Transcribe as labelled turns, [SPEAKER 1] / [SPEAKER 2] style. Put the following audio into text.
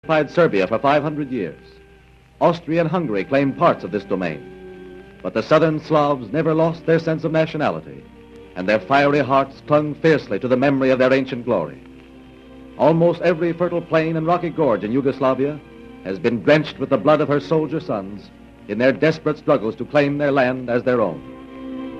[SPEAKER 1] occupied Serbia for 500 years. Austria and Hungary claimed parts of this domain. But the southern Slavs never lost their sense of nationality, and their fiery hearts clung fiercely to the memory of their ancient glory. Almost every fertile plain and rocky gorge in Yugoslavia has been drenched with the blood of her soldier sons in their desperate struggles to claim their land as their own.